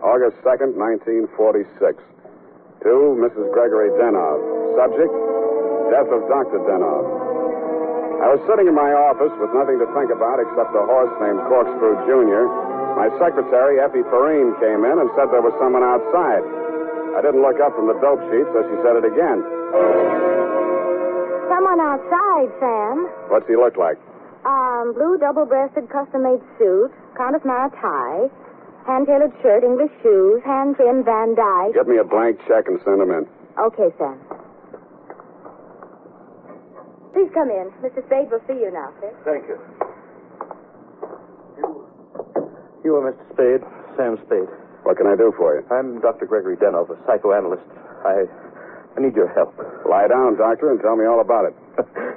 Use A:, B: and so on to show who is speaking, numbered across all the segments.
A: August 2nd, 1946. To Mrs. Gregory Denov. Subject, death of Dr. Denov. I was sitting in my office with nothing to think about except a horse named Corkscrew Jr. My secretary, Effie Perrine, came in and said there was someone outside. I didn't look up from the dope sheet, so she said it again.
B: Someone outside, Sam.
A: What's he look like?
B: Blue double-breasted custom-made suit, Countess Mara tie, hand-tailored shirt, English shoes, hand-trimmed Van Dyke.
A: Get me a blank check and send him in.
B: Okay, Sam. Please come in. Mr. Spade will see you now, sir.
C: Thank you. You are Mr. Spade, Sam Spade.
A: What can I do for you?
C: I'm Dr. Gregory Denov, a psychoanalyst. I need your help.
A: Lie down, doctor, and tell me all about it.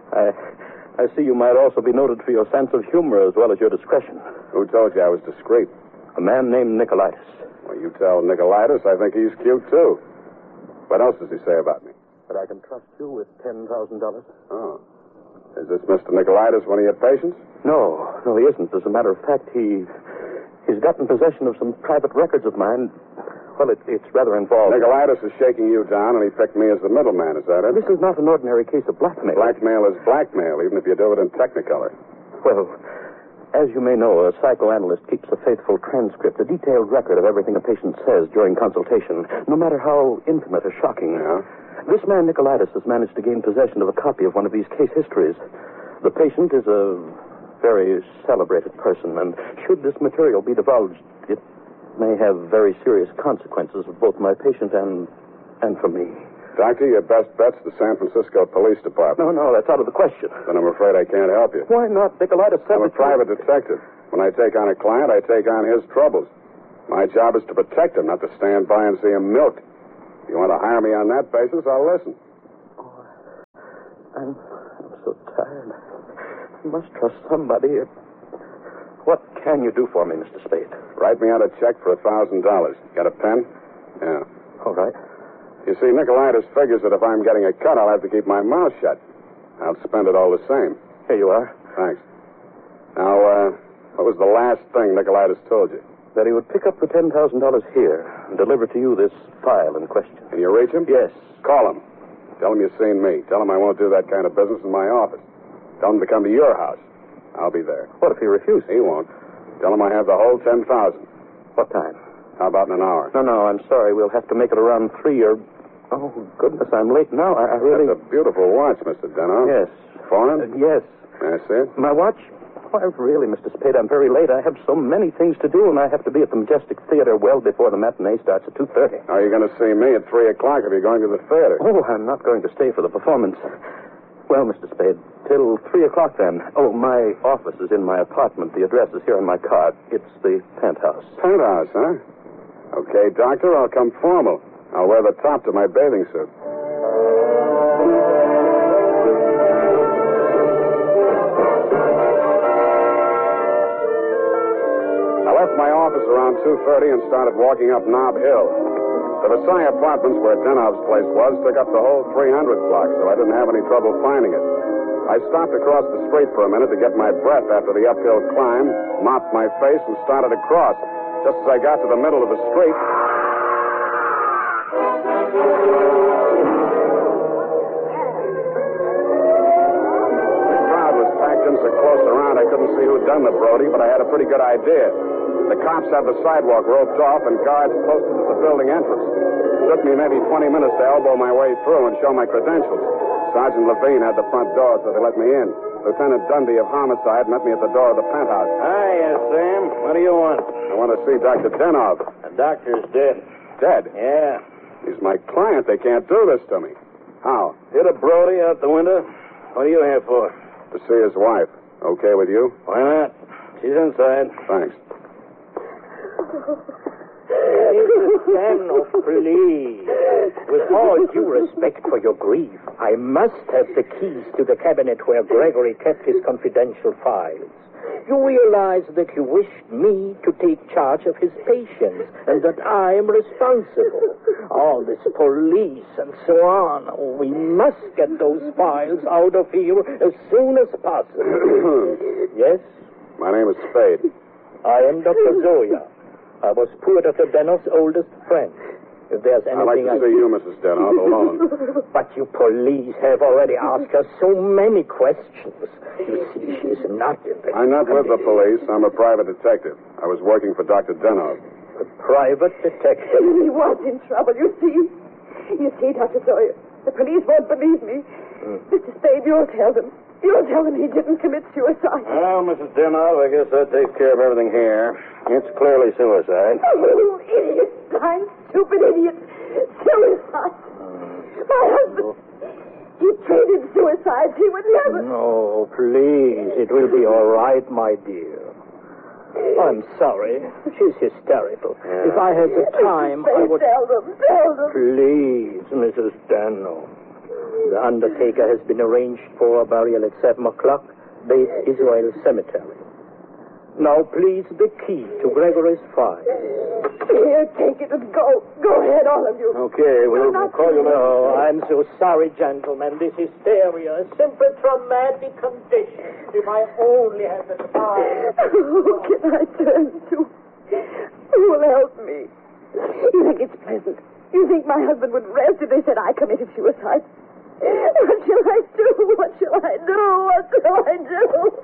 C: I see you might also be noted for your sense of humor as well as your discretion.
A: Who told you I was discreet?
C: A man named Nicolaitis.
A: Well, you tell Nicolaitis I think he's cute, too. What else does he say about me?
C: That I can trust you with $10,000.
A: Oh. Is this Mr. Nicolaitis one of your patients?
C: No, he isn't. As a matter of fact, he's gotten possession of some private records of mine. Well, it's rather involved.
A: Nicolaitis is shaking you down, and he picked me as the middleman. Is that it?
C: This is not an ordinary case of blackmail.
A: Blackmail is blackmail, even if you do it in Technicolor.
C: Well, as you may know, a psychoanalyst keeps a faithful transcript, a detailed record of everything a patient says during consultation, no matter how intimate or shocking.
A: Yeah?
C: This man, Nicolaitis, has managed to gain possession of a copy of one of these case histories. The patient is a very celebrated person, and should this material be divulged, it may have very serious consequences for both my patient and for me.
A: Doctor, your best bet's the San Francisco Police Department.
C: No, that's out of the question.
A: Then I'm afraid I can't help you.
C: Why not? Nicolaitis said
A: I'm a private detective. When I take on a client, I take on his troubles. My job is to protect him, not to stand by and see him milked. If you want to hire me on that basis, I'll listen.
C: Oh, I'm so tired. I must trust somebody. What can you do for me, Mr. Spade?
A: Write me out a check for $1,000. Got a pen? Yeah.
C: All right.
A: You see, Nicolaitis figures that if I'm getting a cut, I'll have to keep my mouth shut. I'll spend it all the same.
C: Here you are.
A: Thanks. Now, what was the last thing Nicolaitis told you?
C: That he would pick up the $10,000 here and deliver to you this file in question.
A: Can you reach him?
C: Yes.
A: Call him. Tell him you've seen me. Tell him I won't do that kind of business in my office. Tell him to come to your house. I'll be there.
C: What if he refuses?
A: He won't. Tell him I have the whole 10,000.
C: What time?
A: How about in an hour?
C: No, I'm sorry. We'll have to make it around 3 or... Oh, goodness, I'm late now. I really...
A: That's a beautiful watch, Mr. Denov.
C: Yes.
A: Foreign?
C: Yes.
A: May I see it?
C: My watch? Why, really, Mr. Spade, I'm very late. I have so many things to do, and I have to be at the Majestic Theater well before the matinee starts at 2:30.
A: Are you going to see me at 3 o'clock if you're going to the theater?
C: Oh, I'm not going to stay for the performance. Well, Mr. Spade, till 3 o'clock then. Oh, my office is in my apartment. The address is here on my card. It's the penthouse.
A: Penthouse, huh? Okay, doctor, I'll come formal. I'll wear the top to my bathing suit. I left my office around 2:30 and started walking up Nob Hill. The Versailles Apartments, where Denov's place was, took up the whole 300th block, so I didn't have any trouble finding it. I stopped across the street for a minute to get my breath after the uphill climb, mopped my face, and started across. Just as I got to the middle of the street... The crowd was packed in so close around I couldn't see who'd done the Brody, but I had a pretty good idea. The cops had the sidewalk roped off and guards posted at the building entrance. It took me maybe 20 minutes to elbow my way through and show my credentials. Sergeant Levine had the front door, so they let me in. Lieutenant Dundee of Homicide met me at the door of the penthouse.
D: Hiya, Sam. What do you want?
A: I want to see Dr. Denov.
D: The doctor's dead.
A: Dead?
D: Yeah.
A: He's my client. They can't do this to me. How?
D: Hit a Brody out the window. What are you here for?
A: To see his wife. Okay with you?
D: Why not? She's inside.
A: Thanks.
E: Stand please. With all due respect for your grief, I must have the keys to the cabinet where Gregory kept his confidential files. You realize that you wished me to take charge of his patients and that I am responsible. All this police and so on. We must get those files out of here as soon as possible. Yes?
A: My name is Spade.
E: I am Dr. Zoya. I was poor Dr. Denoff's oldest friend. If there's
A: I'd like
E: anything
A: to see you, Mrs. Denoff, alone.
E: But you police have already asked her so many questions. You see, she's not in the...
A: I'm not with the police. I'm a private detective. I was working for Dr. Denoff.
E: A private detective.
F: He was in trouble, you see. You see, Dr. Sawyer, the police won't believe me. Mr. Spade, you'll tell them. You'll tell them he didn't commit suicide.
D: Well, Mrs. Denoff, I guess that takes care of everything here. It's clearly suicide.
F: Oh, idiot, blind, stupid idiot. Suicide. My husband, he treated suicide. He would never...
E: No, please. It will be all right, my dear. I'm sorry. She's hysterical.
D: Yeah.
E: If I had the time, I would...
F: Tell them.
E: Please, Mrs. Dano. The undertaker has been arranged for a burial at 7 o'clock, Base Israel Cemetery. Now, please, the key to Gregory's file.
F: Here, take it and go. Go ahead, all of you.
D: Okay, we'll call you later.
E: Oh, I'm so sorry, gentlemen. This hysteria, a simple traumatic condition. If I only had the time.
F: Who can I turn to? Who will help me? You think it's pleasant? You think my husband would rest if they said I committed suicide? What shall I do? What shall I do? What shall I do?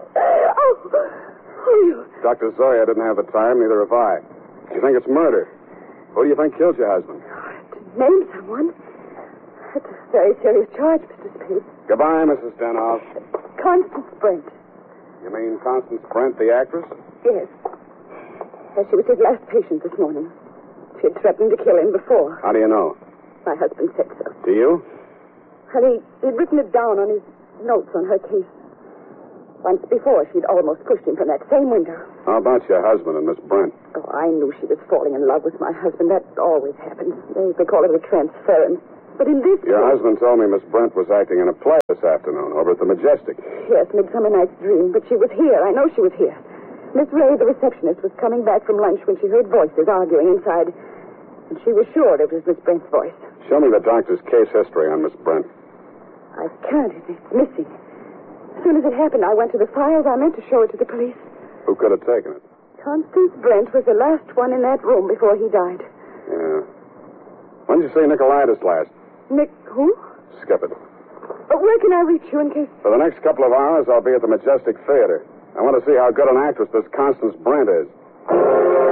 F: Oh, you...
A: Dr. Zoya didn't have the time, neither have I. You think it's murder? Who do you think killed your husband?
F: To name someone? That's a very serious charge, Mr. Spade.
A: Goodbye, Mrs. Denoff.
F: Constance Brent.
A: You mean Constance Brent, the actress?
F: Yes. She was his last patient this morning. She had threatened to kill him before.
A: How do you know?
F: My husband said so.
A: Do you?
F: And he'd written it down on his notes on her case. Once before, she'd almost pushed him from that same window.
A: How about your husband and Miss Brent?
F: Oh, I knew she was falling in love with my husband. That always happens. They call it a transference. But in this
A: Your
F: case...
A: husband told me Miss Brent was acting in a play this afternoon over at the Majestic.
F: Yes, Midsummer Night's Dream. But she was here. I know she was here. Miss Ray, the receptionist, was coming back from lunch when she heard voices arguing inside. And she was sure it was Miss Brent's voice.
A: Show me the doctor's case history on Miss Brent.
F: I can't. It's missing. As soon as it happened, I went to the files. I meant to show it to the police.
A: Who could have taken it?
F: Constance Brent was the last one in that room before he died.
A: Yeah. When did you see Nicolaitis last?
F: Nick, who?
A: Skip it.
F: Where can I reach you in case...
A: For the next couple of hours, I'll be at the Majestic Theater. I want to see how good an actress this Constance Brent is.